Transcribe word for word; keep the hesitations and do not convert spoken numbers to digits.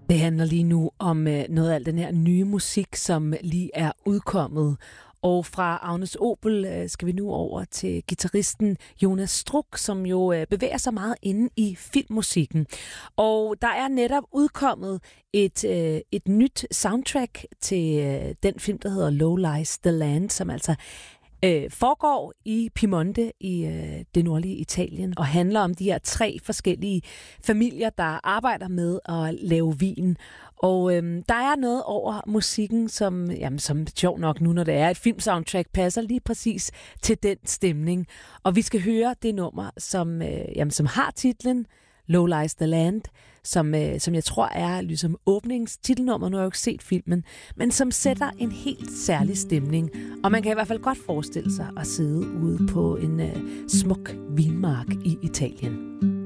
Det handler lige nu om øh, noget af den her nye musik, som lige er udkommet. Og fra Agnes Obel øh, skal vi nu over til guitaristen Jonas Struk, som jo øh, bevæger sig meget inde i filmmusikken. Og der er netop udkommet et, øh, et nyt soundtrack til øh, den film, der hedder Low Lies the Land, som altså øh, foregår i Piemonte i øh, det nordlige Italien og handler om de her tre forskellige familier, der arbejder med at lave vin. Og øhm, der er noget over musikken, som, jamen, som sjov nok nu, når det er et filmsoundtrack, passer lige præcis til den stemning. Og vi skal høre det nummer, som, øh, jamen, som har titlen Low Lies the Land, som, øh, som jeg tror er ligesom åbningstitelnummer. Nu har jeg jo ikke set filmen, men som sætter en helt særlig stemning. Og man kan i hvert fald godt forestille sig at sidde ude på en øh, smuk vinmark i Italien.